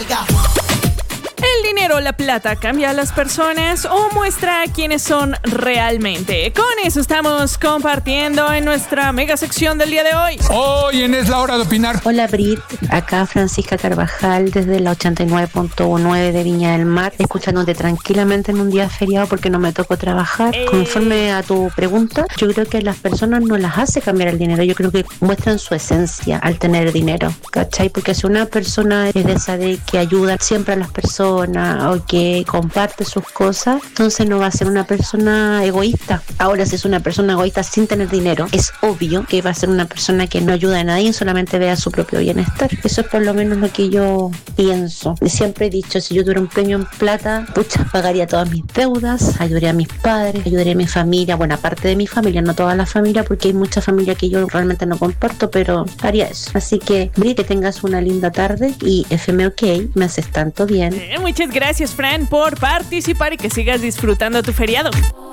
¿El dinero, la plata, cambia a las personas o muestra quiénes son realmente? Con eso estamos compartiendo en nuestra mega sección del día de hoy. Hoy en Es la Hora de Opinar. Hola Brit, acá Francisca Carvajal desde la 89.9 de Viña del Mar, escuchándote tranquilamente en un día feriado porque no me tocó trabajar. Conforme a tu pregunta, yo creo que las personas no las hace cambiar el dinero, yo creo que muestran su esencia al tener dinero, ¿cachai? Porque si una persona es de esa de que ayuda siempre a las personas o que comparte sus cosas, entonces no va a ser una persona egoísta. Ahora, si es una persona egoísta sin tener dinero, es obvio que va a ser una persona que no ayuda a nadie, solamente vea su propio bienestar. Eso es por lo menos lo que yo pienso. Siempre he dicho, si yo tuviera un premio en plata, pucha, pagaría todas mis deudas, ayudaría a mis padres, ayudaría a mi familia, bueno, aparte de mi familia, no toda la familia, porque hay mucha familia que yo realmente no comparto, pero haría eso. Así que, Bri, que tengas una linda tarde y FM OK, me haces tanto bien. Muchas gracias, Fran, por participar y que sigas disfrutando tu feriado.